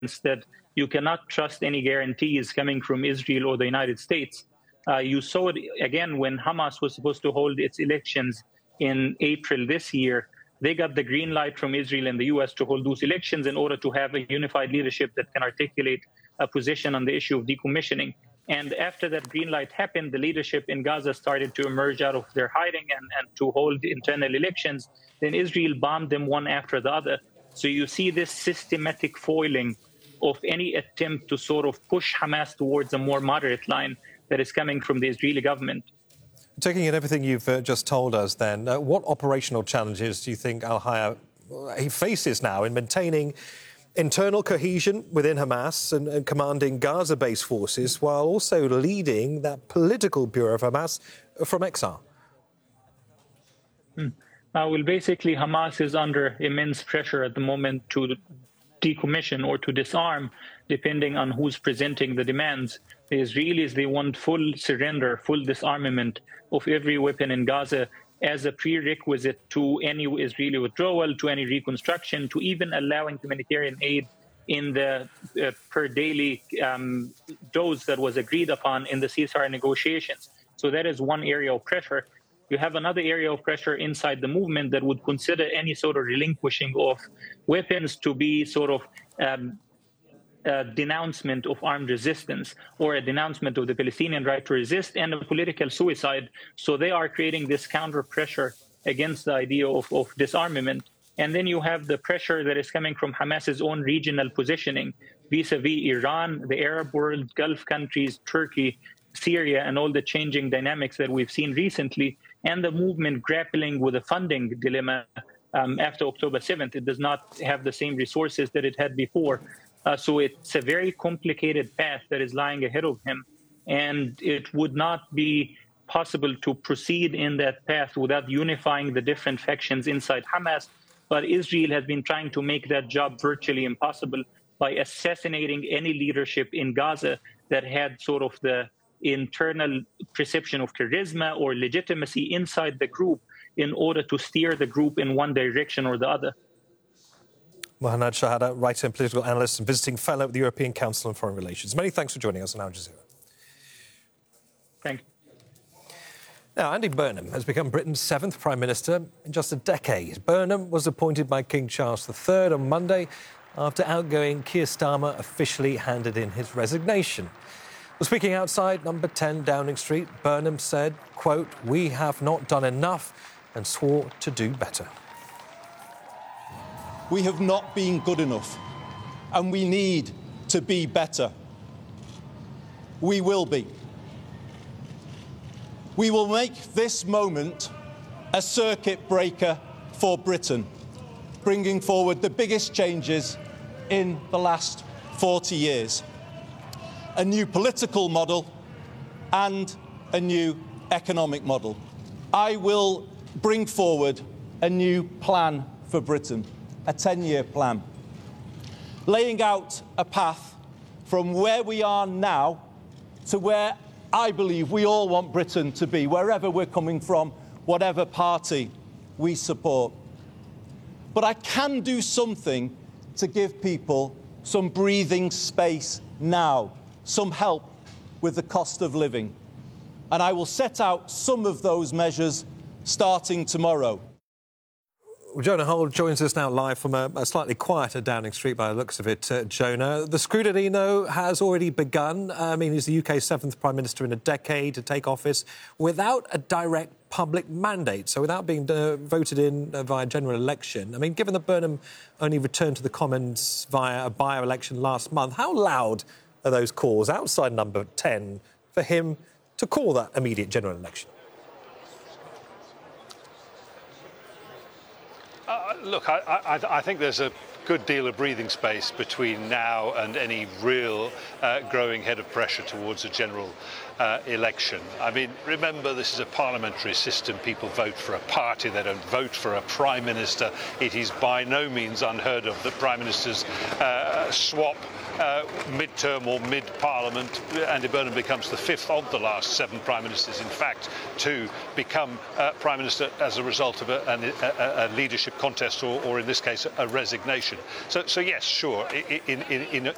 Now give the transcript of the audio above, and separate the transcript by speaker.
Speaker 1: that you cannot trust any guarantees coming from Israel or the United States. You saw it again when Hamas was supposed to hold its elections in April this year. They got the green light from Israel and the U.S. to hold those elections in order to have a unified leadership that can articulate a position on the issue of decommissioning. And after that green light happened, the leadership in Gaza started to emerge out of their hiding and to hold internal elections. Then Israel bombed them one after the other. So you see this systematic foiling of any attempt to sort of push Hamas towards a more moderate line that is coming from the Israeli government.
Speaker 2: Taking in everything you've just told us then, what operational challenges do you think al-Haya faces now in maintaining internal cohesion within Hamas and commanding Gaza-based forces while also leading that political bureau of Hamas from exile?
Speaker 1: Well, basically, Hamas is under immense pressure at the moment to decommission or to disarm, depending on who's presenting the demands. The Israelis, they want full surrender, full disarmament of every weapon in Gaza as a prerequisite to any Israeli withdrawal, to any reconstruction, to even allowing humanitarian aid in the per daily dose that was agreed upon in the ceasefire negotiations. So that is one area of pressure. You have another area of pressure inside the movement that would consider any sort of relinquishing of weapons to be sort of a denouncement of armed resistance or a denouncement of the Palestinian right to resist and a political suicide. So they are creating this counter pressure against the idea of disarmament. And then you have the pressure that is coming from Hamas's own regional positioning vis-a-vis Iran, the Arab world, Gulf countries, Turkey, Syria, and all the changing dynamics that we've seen recently, and the movement grappling with a funding dilemma after October 7th. It does not have the same resources that it had before. So it's a very complicated path that is lying ahead of him. And it would not be possible to proceed in that path without unifying the different factions inside Hamas. But Israel has been trying to make that job virtually impossible by assassinating any leadership in Gaza that had sort of the internal perception of charisma or legitimacy inside the group in order to steer the group in one direction or the other.
Speaker 2: Muhannad Shahada, writer and political analyst and visiting fellow at the European Council on Foreign Relations. Many thanks for joining us on Al Jazeera.
Speaker 1: Thank you.
Speaker 2: Now, Andy Burnham has become Britain's 7th Prime Minister in just a decade. Burnham was appointed by King Charles III on Monday after outgoing Keir Starmer officially handed in his resignation. Well, speaking outside number 10 Downing Street, Burnham said, quote, "We have not done enough," and swore to do better.
Speaker 3: We have not been good enough, and we need to be better. We will be. We will make this moment a circuit breaker for Britain, bringing forward the biggest changes in the last 40 years. A new political model and a new economic model. I will bring forward a new plan for Britain, a 10-year plan, laying out a path from where we are now to where I believe we all want Britain to be, wherever we're coming from, whatever party we support. But I can do something to give people some breathing space now, some help with the cost of living. And I will set out some of those measures starting tomorrow.
Speaker 2: Jonah Hold joins us now live from a slightly quieter Downing Street by the looks of it, Jonah. The scrutinino has already begun. I mean, he's the UK's 7th Prime Minister in a decade to take office without a direct public mandate, so without being voted in via general election. I mean, given that Burnham only returned to the Commons via a by-election last month, how loud are those calls outside number 10 for him to call that immediate general election?
Speaker 4: Look, I think there's a good deal of breathing space between now and any real growing head of pressure towards a general election. I mean, remember, this is a parliamentary system. People vote for a party. They don't vote for a prime minister. It is by no means unheard of that prime ministers swap mid-term or mid-parliament. Andy Burnham becomes the 5th of the last 7 prime ministers, in fact, to become prime minister as a result of a leadership contest or in this case, a resignation. So yes, sure, in